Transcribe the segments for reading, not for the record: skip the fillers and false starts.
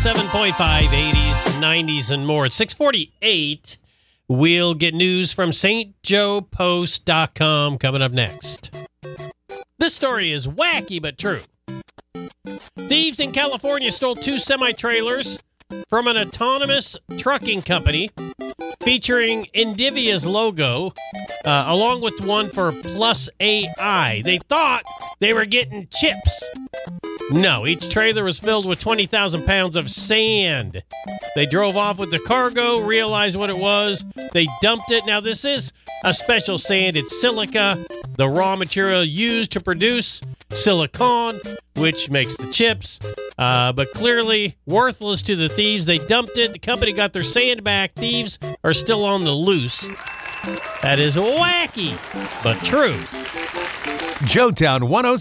107.5, 80s, 90s, and more. At 6:48, we'll get news from stjoepost.com coming up next. This story is wacky but true. Thieves in California stole 2 semi-trailers from an autonomous trucking company featuring Indivia's logo, along with one for Plus AI. They thought they were getting chips. No, each trailer was filled with 20,000 pounds of sand. They drove off with the cargo, realized what it was. They dumped it. Now, this is a special sand. It's silica, the raw material used to produce silicon, which makes the chips, but clearly worthless to the thieves. They dumped it. The company got their sand back. Thieves are still on the loose. That is wacky, but true. Joetown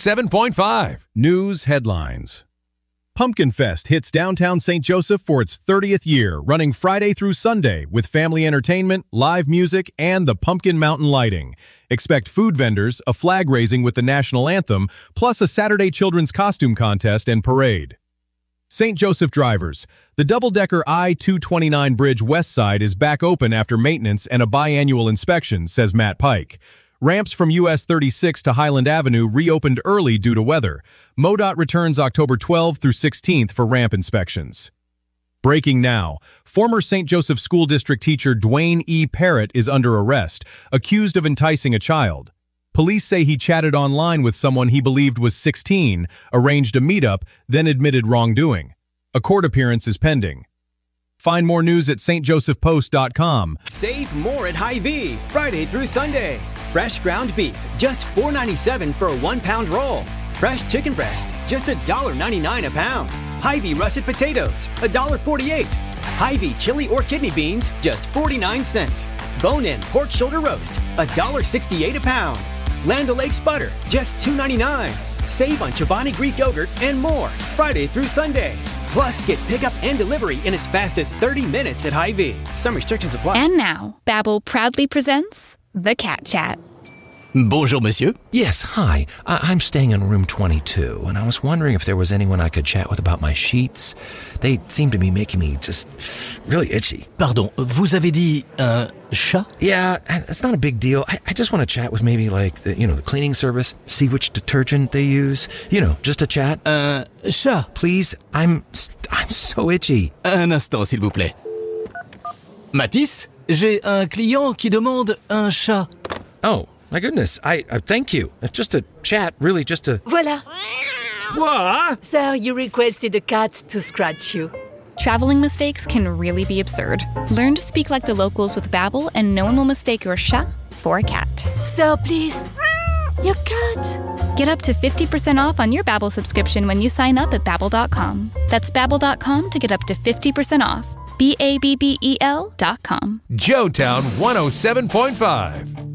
107.5. News headlines. Pumpkin Fest hits downtown St. Joseph for its 30th year, running Friday through Sunday with family entertainment, live music, and the Pumpkin Mountain lighting. Expect food vendors, a flag raising with the national anthem, plus a Saturday children's costume contest and parade. St. Joseph drivers. The double-decker I-229 bridge west side is back open after maintenance and a biannual inspection, says Matt Pike. Ramps from US 36 to Highland Avenue reopened early due to weather. MoDOT returns October 12th through 16th for ramp inspections. Breaking now. Former St. Joseph School District teacher Dwayne E. Parrott is under arrest, accused of enticing a child. Police say he chatted online with someone he believed was 16, arranged a meetup, then admitted wrongdoing. A court appearance is pending. Find more news at stjosephpost.com. Save more at Hy-Vee, Friday through Sunday. Fresh ground beef, just $4.97 for a 1-pound roll. Fresh chicken breasts, just $1.99 a pound. Hy-Vee russet potatoes, $1.48. Hy-Vee chili or kidney beans, just 49 cents. Bone-in pork shoulder roast, $1.68 a pound. Land O'Lakes butter, just $2.99. Save on Chobani Greek yogurt and more, Friday through Sunday. Plus, get pickup and delivery in as fast as 30 minutes at Hy-Vee. Some restrictions apply. And now, Babbel proudly presents The Cat Chat. Bonjour, monsieur. Yes, hi. I'm staying in room 22, and I was wondering if there was anyone I could chat with about my sheets. They seem to be making me just really itchy. Pardon, vous avez dit un chat? Yeah, it's not a big deal. I just want to chat with maybe like the cleaning service, see which detergent they use. Just a chat. Chat. Please, I'm so itchy. Un instant, s'il vous plaît. Matisse, j'ai un client qui demande un chat. Oh. My goodness, I thank you. Just a chat, really just a... Voilà. What? Sir, you requested a cat to scratch you. Traveling mistakes can really be absurd. Learn to speak like the locals with Babbel, and no one will mistake your chat for a cat. Sir, please. Your cat. Get up to 50% off on your Babbel subscription when you sign up at Babbel.com. That's Babbel.com to get up to 50% off. BABBEL.com. Joetown 107.5.